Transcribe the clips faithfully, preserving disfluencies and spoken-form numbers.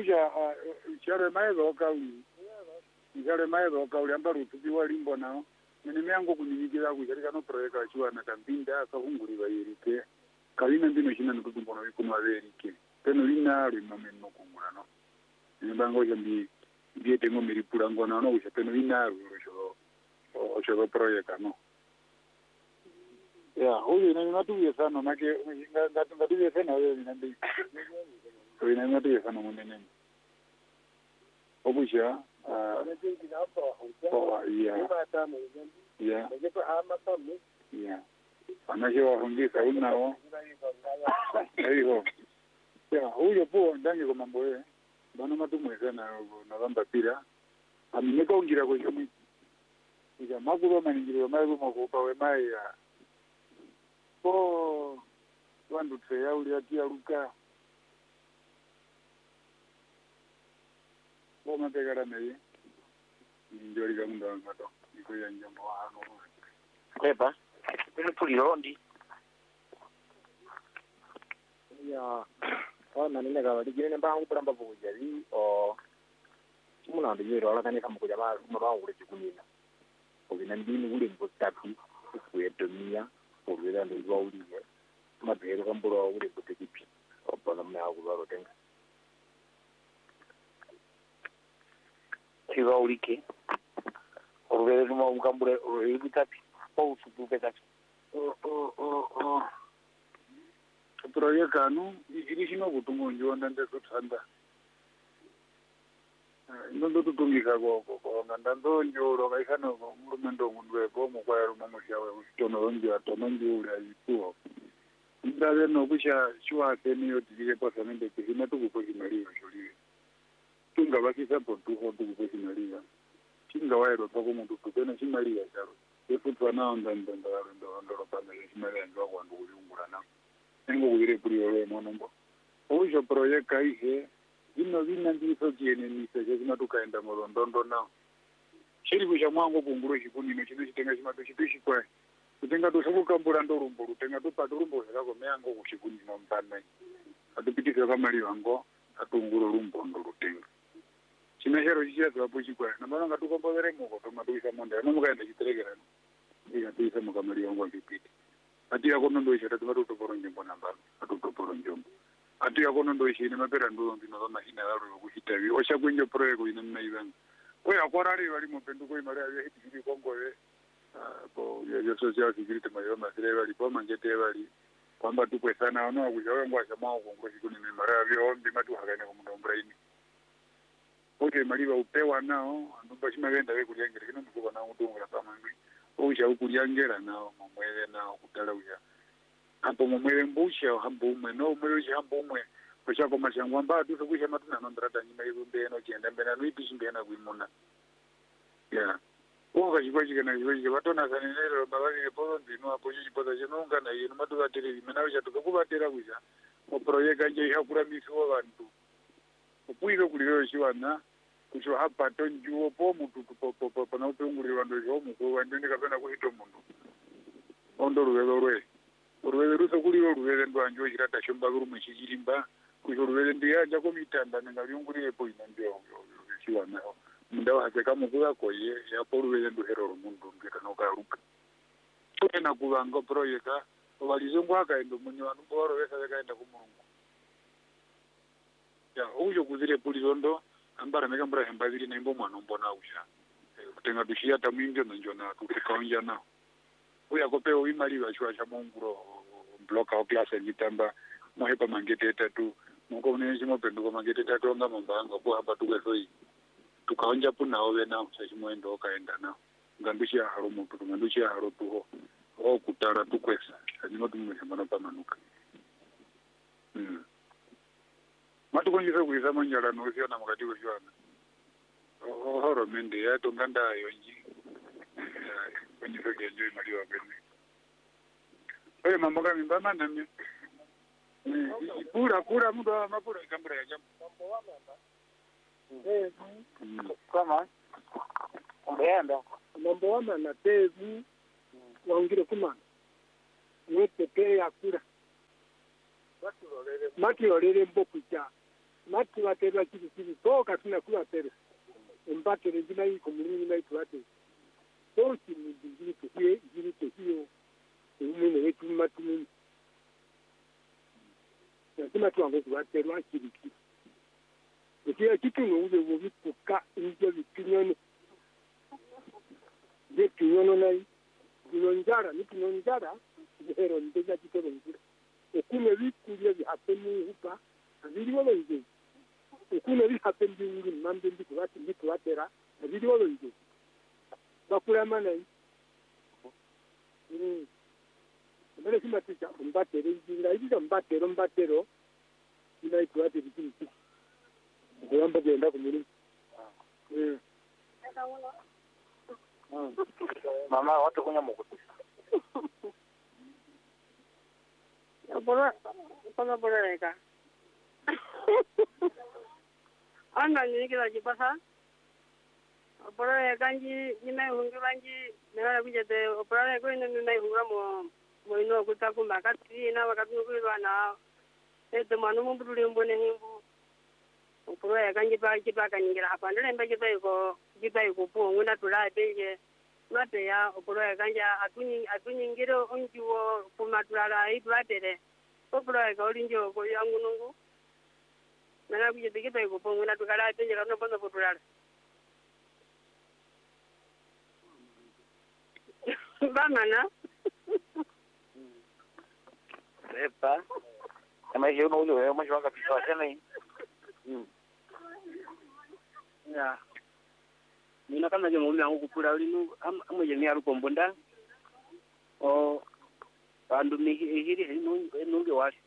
uja chare maezo kauli chare maezo kauli ambaro tukiwa limbo nao mimi yangu kunyigira kujarika no project achiwa na tambinda akahunguri bayirike kalina ndino shina nukutumbo no ikuma berike teno lina rimame no kungura no nimbango jambi biete ngo miripura ngo na no uja teno lina rusho o cho project no ya huyu ni watu ya sana make ngatu ngatu ya sana wewe nandi huyu ni watu ya sana munene obusha ah oh yeah yeah yeah anajua hongeza unao hiyo ya huyo po ndani kwa mambo yeye bana matumwe sana na gamba pira amineka ungira kwa hiyo ija maguro maningiro mago magopa we maya po wandu tseya uli atia luka po mapegara naye ndio liga munda mato iko ya njambo hano kweba ile pulirondi ya ona nile ga digine ne bangu pamba bujari o muna ndiro ala kanisa mukuja ba mabangu kule chikunina obina ndini ule mbotatu kuyetomia obira ndwa uliye mabero kamburo ule botekipi opana mna akubaro tenga tiwa ulike obere numa mukambure ule bitapi au supupe tatu o o o o project kanu irishino kutungo njonda ndesutanda ndo tutumika go go ngandando njoro kaikano murumendo ngundwe bo mukwaya rumamushawe utono nje atono njura ipo ndabe no kusha shwa teniyo tije pasamende kizima tukupo kimaliyo sholiwe tunga bakisa potuho tukupo kimaliyo kinga wairo pako muntu tukena kimaliyo charo efutwa nao ndanda ndaro ndo ndo panga kimaliyo ndo kwa ndugu yungurana ngo kuire priore monombo ojo project kaihe ino vina ndiso kiene nisa jazima tukaenda molondondo nao shiri kusha mwangu kunguru shikuni no chino chitenga chimatu chitishi kwa kutenga tusaku kambura ndo rumbo kutenga tupa rumbo zako meango kushikuni no mpana atupitise kama liwango atunguru rumbo ndo rutenga china hero jia twapo chikwa na mbona ngatukombo vere moko tomatuisa monde no mukaenda chiteregera ndiga tuisa mukamali wangu akipiti ati yakono ndo ishata tumatu toporo njombo nambano atutoporo njombo ati yakono ndo ishine mapera ndo ndino kama hina laro kuhitavi osha kwenye project ina mnaivanga oya akwarari bali mu penduko imari ya hitiri kongowe po ya social security mayo masire bali po mangete bali kwamba tukwe sana ono akujawe ngwa chama kongo shikuni imari ya byo ndi matu hakane ko mundo mbraini oke maliba upewa nao ndumba shima benda we kulyangera kino mtuko na mudungu pa mangwi oja ukulyangera nao momwele nao kutala uya hapo momwele mbusha hambo umwe no mwele hambo umwe kwa kwa mashangwa mba tu kusha matuna nondrata nyima yumbe no kienda mbena nuipi shimbena kuimuna ya oga jikwaji kana jikwaji batona sanenero babali po ndino apo jipoza jenonga na yino matuka tere mena uja tukakubatera kuja mo project anje yakura misiwa bantu kupuiro kuliro shiwana kusho hapa tonjuo po mutu po po po po na utunguri wando jo muko wandende kapena kuhito mundu ondo ruwelo rwe ruwelo ruso kuliro ruwelo ndo anjo jirata shomba guru mwishijirimba kushuruvele ndiya jako mitanda ngaliunguri epo inambia shiwana ndawa haseka mukuga koye ya poruvele ndo hero mundu ngeta no karuka tena kuvanga project walizongwa kaendo munyo anu boro wesa kaenda kumurungu ya ujo kuzire pulizondo ambara meka mbara hembaziri na imbo mwana mbona usha kutenga dushia taminjo njona tukikaonja na uya kopeo imali wachwa cha monguro block au class ngitamba mohepa mangete tatu muko unenzi mopendo kwa mangete tatu nga mambanga kwa hapa tukesoi tukaonja puna owe na sashimwendo kaenda na ngandishia haro mutu ngandishia haro tuho o kutara tukwesa animo tumweshambana pamanuka mm matu konjisa kuisa manjala nosio na mukati kushwana o horo mende ya tonganda yonji konjisa kenjo imali wa bene oye mamboka mimbama namye pura pura mudo mapura ikambura ya jambo mambo wa mama eh kama umeenda mambo wa mama tezu waongire kumana wepe pe ya kura mati olele mboku cha mati watera kiri kiri toka tuna kuwa tera mpate rejina hii kumulini na ituate toki ni bingiri tukie bingiri tukio umene wetu mati mimi nasema tu ango kuwaterwa kiri kiri tukia kitu ni ule uvi kuka nje vikinyono je kinyono nai kinonjara ni kinonjara hero ndeja kitoro ngire okume vikulia vihapeni hupa vili wolo nje okume vihapeni vingi mambe ndi kuwati ndi kuwatera vili wolo nje bakula mana yi mm mbele sima tika mbatere njinga ibika mbatero mbatero ina ikuwate vikini kiki kuyamba genda kumuli mm mama watu kunya mukutu Bora, bora bora reka. Anda ni kila jipasa. Bora reka nji ni mai hungi banji mera bije de bora reka ni ni mai hunga mo mo ino kuta kumba kati na wakati ngulwa na ete manu mbuli mbone himbu. Bora reka nji ba jiba kaningira hapa ndele mbe jiba ko jiba ko po nguna tula beje. Mate ya bora reka nja atunyi atunyi ngiro onjiwo kumatula ibadere. Popula ka olinjo ko yangu nungu. Nana bije dikita ko pongo na tukala tenje kana bondo popula. Bamana. Epa. Kama hiyo no ulo, mas wanga piswa tena hii. Mm. Ya. Nina kama je mume wangu kupula ulinu amwe je ni aruko mbunda. O bandu mihiri nunge washi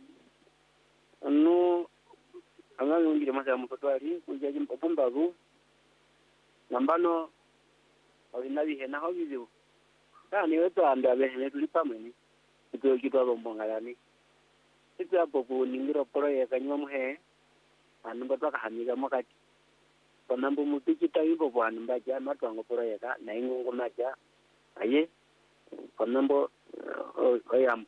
anu anga ngire masa mutotwali kujaji mpombavu nambano olinabi hena ho bizu kandi weto anda behene tulipa mweni ito kitwa bombongalani ito apopo ningiro poro ya kanywa muhe anu batwa hamiga makati panambu mutikita yuko bwana mbaja matwango poro ya ka na ingo maja aye panambo oyam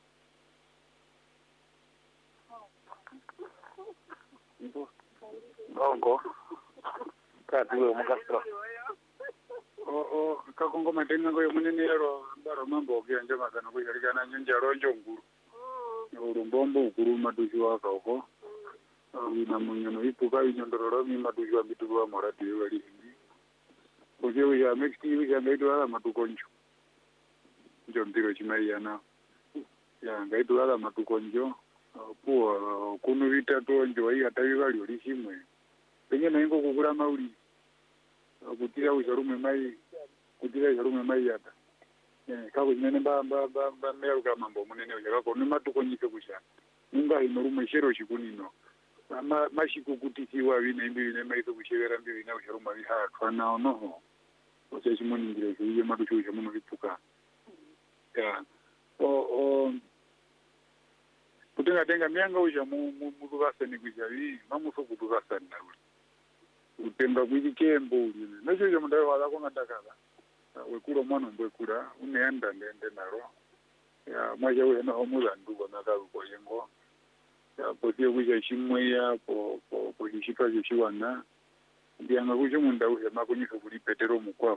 bongo katuwe mukastro o o kakongo matenga ko munene yaro baro mambo ganje makana ko yarigana nyonja ronjo nguru urumbombo ukuru madushi waka uko ina munyono ipuka inyondororo mi madushi wa bitu wa morati wali hindi oje ya mexti ya ngaido ala matukonjo njo ndiro chimayana ya ngaido ala matukonjo puwa kunu vitatu njo iya tayivalyo lishimwe penye na ingo kukura mauli kutira usharume mai kutira usharume mai yata eh kako nyene ba ba ba ba meruka mambo munene uja ko ni matukonyike kusha ninga inorume shero shikunino ama mashiko kutisiwa bine imbi ne mai to kushevera mbi na usharuma biha twana ono ose shimoni ngire kuye matusho shamuno bituka ya o o kutenga tenga mianga uja mu mu basa ni kujavi mamuso kutubasa ndawe utenga kwijikembo uli nacho je mundawe wala ko ngatakala wekuro mwana mbwekura uneenda ndende naro ya maja we na omula ndugo nakaru ko yengo ya potie kuja shimwe ya po po po shika je shiwana ndianga kuja mundawe makunyika kuli petero mukwa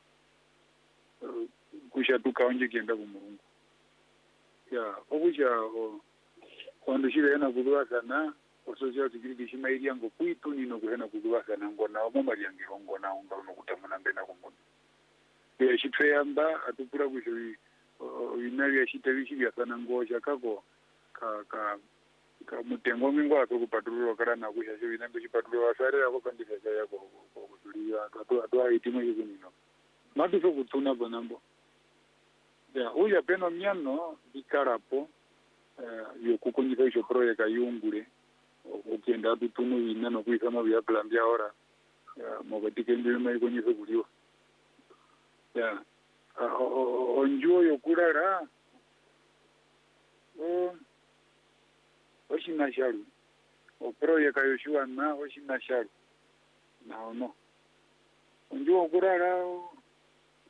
kusha tukaonje kienda ku Mulungu ya okuja kwando shire na kudwa sana osoja tikiri shimairi yango kwitu nino kuhena kudwa sana ngona omo mari yange ngona unda unokutamana mbena kumuntu ya shitreamba atupura kusho inari ya shitavishi vya sana ngoja kako ka ka ka mutengo mingo ato kupatruro kara na kusha sho inambe shipatruro asare yako kandika yako kutulia atu atu aitimo yikunino matu so kutuna bonambo ya uya peno myano bikarapo yo kukunyika isho project ayungure ukenda tutunu ina no kuisama bya plan bya ora mo batike ndime mai kunyisa kuliwa ya onjo yo kurara o oshina sharu o project ayo shwa na oshina sharu na no onjo kurara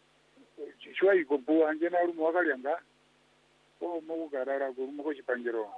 shwa iko bo anje na rumo wakalianga o mo kugarara ko mo ko chipangero